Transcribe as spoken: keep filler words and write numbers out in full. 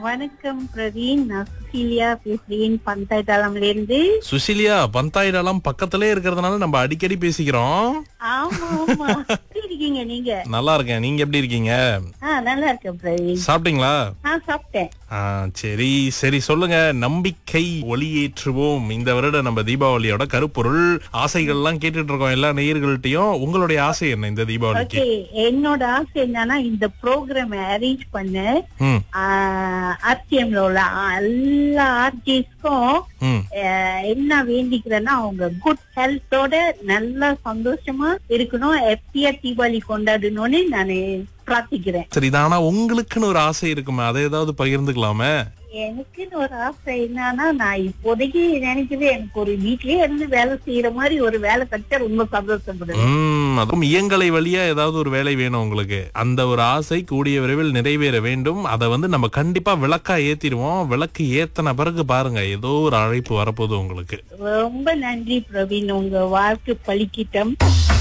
வணக்கம் பிரவீன், நான் சுசீலியா பேசுறேன் பந்தாய் தளம்ல இருந்து. சுசிலியா, பந்தாயிரம் பக்கத்திலே இருக்கிறதுனால நம்ம அடிக்கடி பேசிக்கிறோம். ஆமா ஆமா. எப்படி இருக்கீங்க நீங்க? நல்லா இருக்கேன். நீங்க எப்படி இருக்கீங்க? ஆ, நல்லா இருக்கேன் பிரவீன். சாப்பிட்டீங்களா? ஆ, சாப்பிட்டேன். ஆ, சரி சரி, சொல்லுங்க. நம்பிக்கை ஒளியேற்றுவோம் இந்த வருட நம்ம தீபாவளியோட கருப்பொருள். ஆசைகள்லாம் கேட்டுட்டு இருக்கோம் எல்லா நேயர்கள்ட்டயும். உங்களுடைய ஆசை என்ன இந்த தீபாவளிக்கு? ஓகே, என்னோட ஆசை என்னன்னா இந்த ப்ரோக்ராம் அரேஞ்ச் பண்ண ம் ஆர்டிஎம்ல உள்ள எல்லா ஆர்டிஸ்ட்க்கும் ம் என்ன வேண்டிக்கிறேன்னா அவங்க குட் ஹெல்த்தோட நல்லா சந்தோஷமா இருக்கணும், ஹாப்பியா தீபாவளி கொண்டாடணும்னு நானு பிரார்த்திக்கிறேன். சரி, ஆனா உங்களுக்குன்னு ஒரு ஆசை இருக்குமே, அதை ஏதாவது பகிர்ந்துக்கலாமே? எனக்குன்னு ஒரு ஆசை என்னன்னா, நான் இப்போதைக்கு நினைக்கிறேன் எனக்கு ஒரு வீட்லயே இருந்து வேலை செய்யற மாதிரி ஒரு வேலை கிடைச்சா ரொம்ப சந்தோஷப்படுவேன். உம் அதுவும் இயங்கலை வழியா ஏதாவது ஒரு வேலை வேணும் உங்களுக்கு. அந்த ஒரு ஆசை கூடிய விரைவில் நிறைவேற வேண்டும். அதை வந்து நம்ம கண்டிப்பா விளக்கா ஏத்திடுவோம். விளக்கு ஏத்தன பிறகு பாருங்க, ஏதோ ஒரு அழைப்பு வரப்போகுது உங்களுக்கு. ரொம்ப நன்றி பிரவீன், உங்க வாழ்க்கை பலிக்கிட்டம்.